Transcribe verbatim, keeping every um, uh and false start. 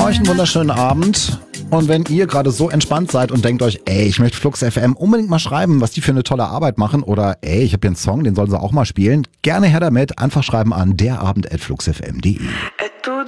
euch einen wunderschönen Abend. Und wenn ihr gerade so entspannt seid und denkt euch, ey, ich möchte Flux F M unbedingt mal schreiben, was die für eine tolle Arbeit machen, oder ey, ich habe hier einen Song, den sollen sie auch mal spielen, gerne her damit. Einfach schreiben an derabend at fluxfm punkt de.